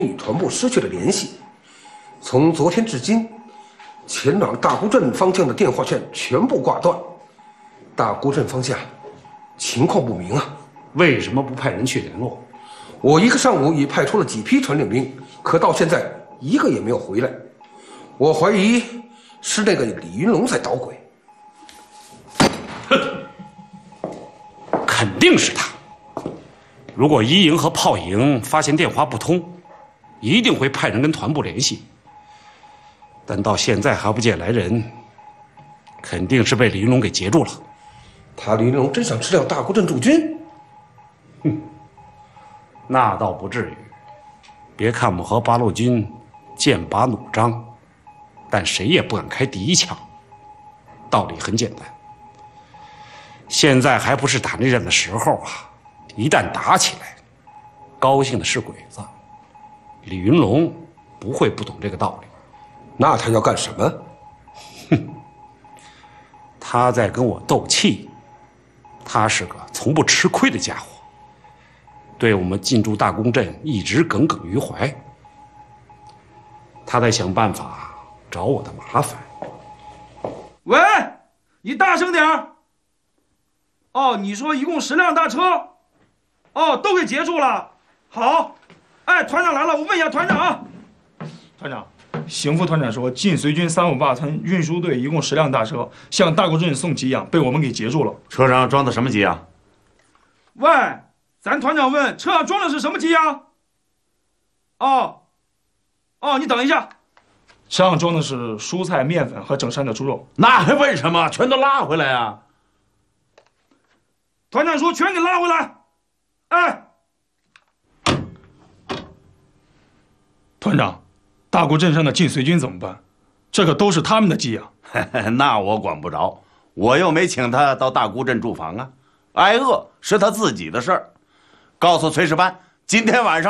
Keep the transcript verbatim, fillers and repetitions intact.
与团部失去了联系。从昨天至今，前往大沽镇方向的电话线全部挂断。大沽镇方向情况不明啊！ 为什么不派人去联络？ 我一个上午已派出了几批传令兵，可到现在一个也没有回来。我怀疑是那个李云龙在捣鬼。 哼，肯定是他。如果一营和炮营发现电话不通，一定会派人跟团部联系。但到现在还不见来人，肯定是被李云龙给截住了。 他李云龙真想吃掉大沽镇驻军？ 哼，那倒不至于。别看我们和八路军剑拔弩张，但谁也不敢开第一枪。道理很简单，现在还不是打内战的时候啊！一旦打起来，高兴的是鬼子。李云龙不会不懂这个道理。 那他要干什么？ 哼，他在跟我斗气。他是个从不吃亏的家伙，对我们进驻大沽镇一直耿耿于怀。他在想办法找我的麻烦。 喂，你大声点儿。哦，你说一共十辆大车，哦，都给截住了。好，哎，团长来了，我问一下团长啊。团长，邢副团长说，晋绥军三五八团运输队一共十辆大车向大沽镇送给养，被我们给截住了。 车上装的什么给养？ 喂，咱团长问，车上装的是什么给养？哦，哦，你等一下。车上装的是蔬菜、面粉和整山的猪肉。 那还问什么？全都拉回来啊！ 团长说全给拉回来。哎，团长，大沽镇上的晋绥军怎么办？这可都是他们的给养。 那我管不着，我又没请他到大沽镇驻防啊。挨饿是他自己的事儿。告诉炊事班，今天晚上